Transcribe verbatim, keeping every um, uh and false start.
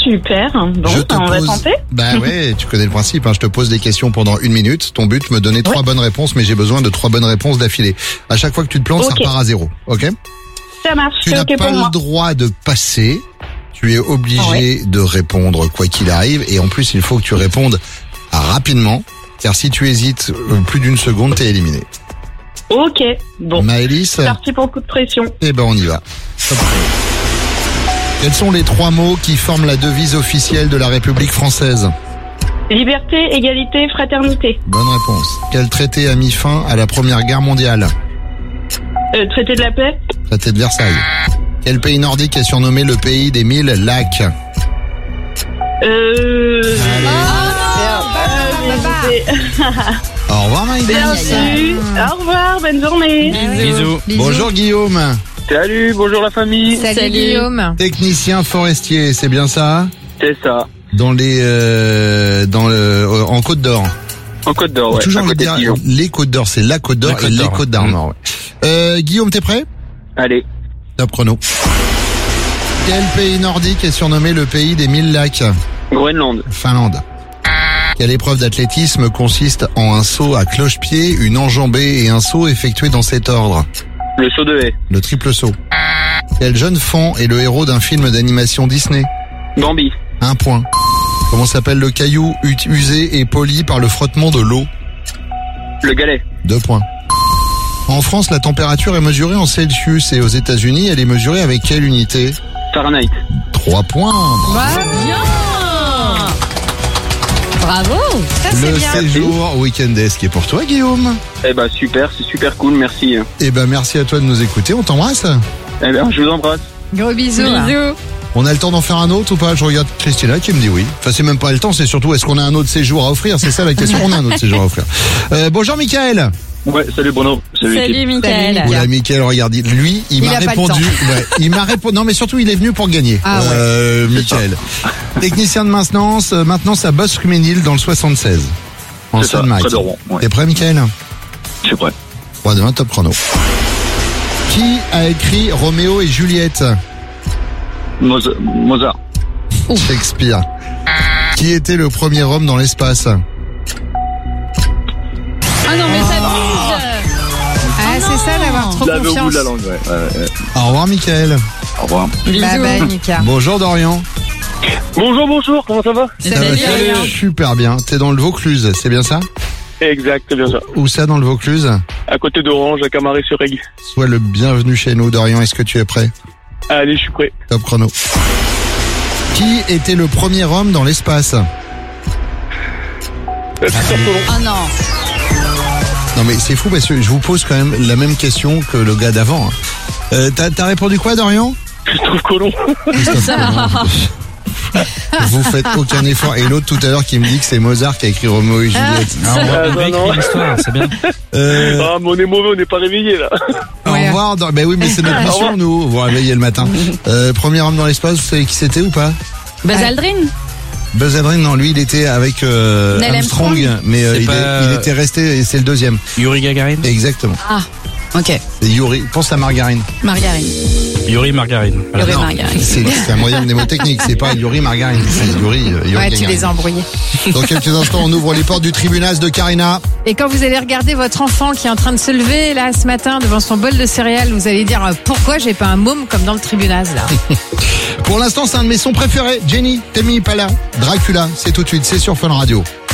Super. Bon, Je te on va pose- tenter. Bah ouais, tu connais le principe, hein. Je te pose des questions pendant une minute. Ton but, me donner trois bonnes réponses, mais j'ai besoin de trois bonnes réponses d'affilée. À chaque fois que tu te plantes, Ok. ça repart à zéro. Ok? Ça marche, Tu c'est n'as ok pas pour moi. le droit de passer. Tu es obligé Ouais. de répondre quoi qu'il arrive. Et en plus, il faut que tu répondes rapidement. Car si tu hésites euh, plus d'une seconde, t'es éliminé. Ok, bon. Maëlys, C'est parti pour le coup de pression. eh ben on y va. Top. Quels sont les trois mots qui forment la devise officielle de la République française? Liberté, égalité, fraternité. Bonne réponse. Quel traité a mis fin à la Première Guerre mondiale? Euh, traité de la paix. Traité de Versailles. Quel pays nordique est surnommé le pays des mille lacs? Euh... Allez. euh, hésité. Au revoir Maïdis. Merci. Au revoir, bonne journée. Bisous. Bonjour Guillaume. Salut, bonjour la famille. Salut, Salut. Guillaume. Technicien forestier, c'est bien ça? C'est ça. Dans les, euh, dans le, euh, en Côte d'Or. En Côte d'Or, ouais. Toujours à le côté de dire, Lyon. les Côtes d'Or, c'est la Côte d'Or La Côte et les d'Or. Côtes d'Armor. Ouais. Euh, Guillaume, t'es prêt? Allez. Top chrono. Quel pays nordique est surnommé le pays des mille lacs? Groenland. Finlande. Quelle épreuve d'athlétisme consiste en un saut à cloche-pied, une enjambée et un saut effectué dans cet ordre? Le saut de haie. Le triple saut. Quel jeune fan est le héros d'un film d'animation Disney? Bambi. Un point. Comment s'appelle le caillou ut- usé et poli par le frottement de l'eau? Le galet. Deux points. En France, la température est mesurée en Celsius et aux États-Unis, elle est mesurée avec quelle unité? Fahrenheit. Trois points. Bravo. Bien. Bravo. Ça, c'est Le bien. séjour Weekend Desk est pour toi, Guillaume. Eh ben super, c'est super cool, merci. Eh ben, merci à toi de nous écouter. On t'embrasse. Eh ben, je vous embrasse. Gros bisous. Bisous. On a le temps d'en faire un autre ou pas? Je regarde Christina qui me dit oui. Enfin, c'est même pas le temps, c'est surtout est-ce qu'on a un autre séjour à offrir? C'est ça la question. On a un autre séjour à offrir. Euh, bonjour, Mickaël. Ouais, salut Bruno. Salut, l'équipe. Salut, Mickaël. Salut. Voilà, Mickaël, regarde, lui, il, Il m'a a pas le répondu. temps. Ouais, il m'a répondu. Non, mais surtout, il est venu pour gagner. Ah ouais. euh, Mickaël. Technicien de maintenance, euh, maintenance à Bosse-Ruménil dans le soixante-seize. En C'est ça, Seine-Maritime. près de Rouen, ouais. T'es prêt, Mickaël? Je suis prêt. trois, deux, un, top chrono. Qui a écrit Roméo et Juliette? Moza- Mozart. Shakespeare. Qui était le premier homme dans l'espace? Ah non, mais ça brise. Ah, c'est ça d'avoir trop Je l'avais au bout confiance. de la langue, ouais. ouais, ouais. Au revoir, Mickaël. Au revoir. Bye bye, Mika. Bonjour, Dorian. Bonjour, bonjour, comment ça va? Ça va Salut, très Dorian. super bien. T'es dans le Vaucluse, c'est bien ça? Exact, c'est bien ça. Où ça dans le Vaucluse? À côté d'Orange, à Camaret-sur-Aigle. Sois le bienvenu chez nous, Dorian. Est-ce que tu es prêt? Allez, je suis prêt. Top chrono. Qui était le premier homme dans l'espace? Euh, Christophe Colomb. Oh non. Non mais c'est fou parce que je vous pose quand même la même question que le gars d'avant. hein. Euh, t'as, t'as répondu quoi, Dorian? Christophe Colomb. Christophe Colomb. Vous faites aucun effort. Et l'autre tout à l'heure qui me dit que c'est Mozart qui a écrit Roméo et Juliette. Ah, on va Ah, on va non, écrire non. l'histoire, c'est bien. Euh, Ah, mais on est mauvais, on n'est pas réveillés, là. Au Ouais. revoir. Dor- Ben oui, mais c'est notre Au mission, revoir. nous. Vous réveillez le matin. Euh, premier homme dans l'espace, vous savez qui c'était ou pas? Buzz Aldrin. Buzz Aldrin, non, lui, il était avec euh, Neil Armstrong, Armstrong. mais euh, C'est il, pas- est- il était resté, et c'est le deuxième. Yuri Gagarin. Exactement. Ah, ok. C'est Yuri. Pense à Margarine. Margarine. Yuri Margarine. Voilà. Yuri Non, Margarine. C'est, c'est un moyen mnémotechnique. C'est pas Yuri Margarine. C'est Yuri, euh, Yuri Ouais, tu Gagarin. les as embrouillés. Dans quelques instants, on ouvre les portes du tribunal de Karina. Et quand vous allez regarder votre enfant qui est en train de se lever là ce matin devant son bol de céréales, vous allez dire euh, pourquoi j'ai pas un môme comme dans le tribunal là. Pour l'instant, c'est un de mes sons préférés. Jenny, Temi Pala, Dracula. C'est tout de suite. C'est sur Fun Radio.